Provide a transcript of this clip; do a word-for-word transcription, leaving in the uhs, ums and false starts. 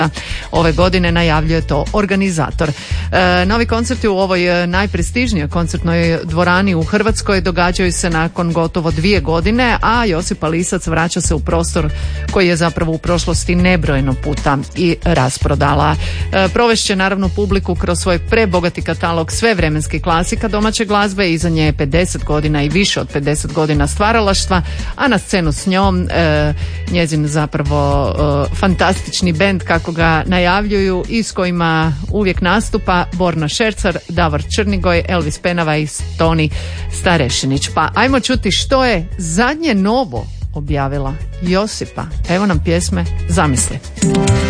ove godine, najavljuje to organizator. E, novi koncerti u ovoj najprestižnijoj koncertnoj dvorani u Hrvatskoj događaju se nakon gotovo dvije godine, a Josipa Lisac vraća se u prostor koji je zapravo u prošlosti nebrojeno puta i rasprodala. E, provešće naravno publiku kroz svoj prebogati katalog sve vremenskih klasika domaće glazbe, iza nje je pedeset godina i više od pedeset godina stvaralaštva, a na scenu s njom e, njezin zapravo e, fantastični bend, kako ga najavljuju, i s kojima uvijek nastupa Borna Šercar, Davor Črnigoj, Elvis Penava i Toni Starešinić. Pa ajmo čuti što je zadnje novo objavila Josipa. Evo nam pjesme Zamisli.